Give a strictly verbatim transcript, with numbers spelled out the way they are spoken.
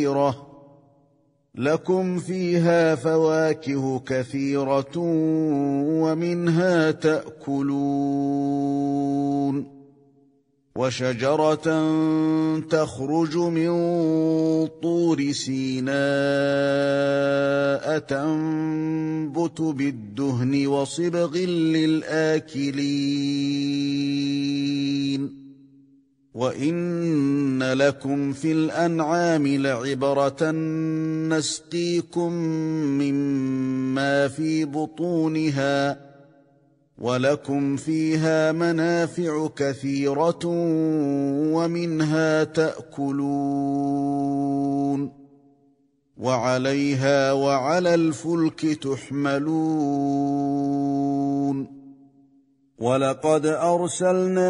لكم فيها فواكه كثيرة ومنها تأكلون وشجرة تخرج من طور سيناء تنبت بالدهن وصبغ للآكلين وإن لكم في الأنعام لعبرة نسقيكم مما في بطونها ولكم فيها منافع كثيرة ومنها تأكلون وعليها وعلى الفلك تحملون ولقد أرسلنا